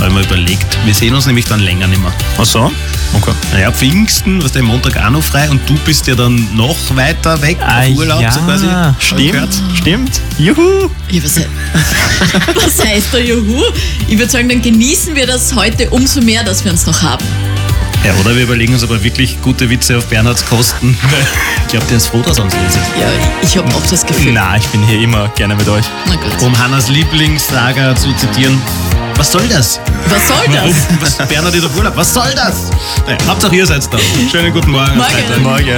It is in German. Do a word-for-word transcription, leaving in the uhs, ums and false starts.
habe ich mir überlegt. Wir sehen uns nämlich dann länger nicht mehr. Ach so? Okay. Naja, Pfingsten, was der Montag auch noch frei und du bist ja dann noch weiter weg Ah, auf Urlaub, ja, so quasi. stimmt, stimmt. Juhu! Ja, was, he- was heißt da Juhu? Ich würde sagen, dann genießen wir das heute umso mehr, dass wir uns noch haben. Ja, oder wir überlegen uns aber wirklich gute Witze auf Bernhards Kosten. Ich glaube, der ist froh, dass er uns lesen. Ja, ich habe auch das Gefühl. Na, ich bin hier immer gerne mit euch. Na gut. Um Hannas Lieblingssaga zu zitieren. Was soll das? Was soll Warum? das? Was, Bernhard ist auf Urlaub. Was soll das? Naja, Hauptsache ihr seid da. Schönen guten Morgen. am Morgen. Freitag. Morgen.